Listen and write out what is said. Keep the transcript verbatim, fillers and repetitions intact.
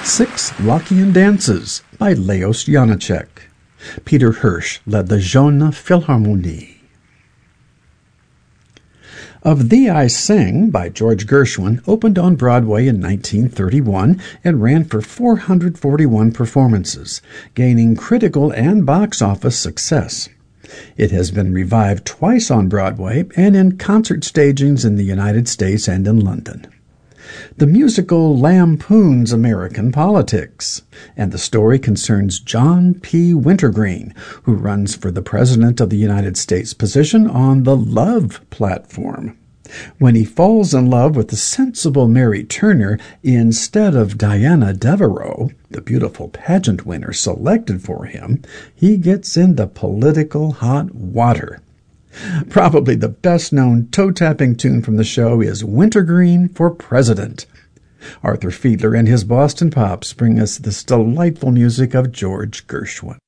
Six Lockean Dances by Leos Janáček. Peter Hirsch led the Jeune Philharmonie. Of Thee I Sing by George Gershwin opened on Broadway in nineteen thirty-one and ran for four hundred forty-one performances, gaining critical and box office success. It has been revived twice on Broadway and in concert stagings in the United States and in London. The musical lampoons American politics, and the story concerns John P. Wintergreen, who runs for the President of the United States position on the Love platform. When he falls in love with the sensible Mary Turner instead of Diana Devereaux, the beautiful pageant winner selected for him, he gets into political hot water. Probably the best-known toe-tapping tune from the show is Wintergreen for President. Arthur Fiedler and his Boston Pops bring us this delightful music of George Gershwin.